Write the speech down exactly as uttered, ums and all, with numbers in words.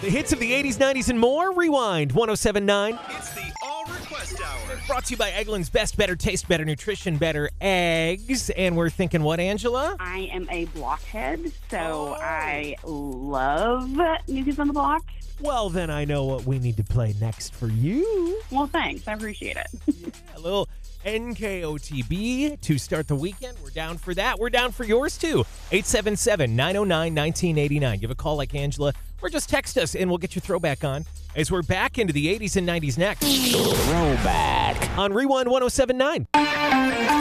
The hits of the eighties, nineties, and more. Rewind one oh seven point nine. It's the All Request Hour. Brought to you by Eggland's Best, Better Taste, Better Nutrition, Better Eggs. And we're thinking what, Angela? I am a blockhead, so Oh. I love New Kids on the Block. Well, then I know what we need to play next for you. Well, thanks. I appreciate it. A little N K O T B to start the weekend. We're down for that. We're down for yours, too. eight seven seven, nine oh nine, one nine eight nine. Give a call like Angela, or just text us, and we'll get your throwback on as we're back into the eighties and nineties next. Throwback. On Rewind one oh seven point nine.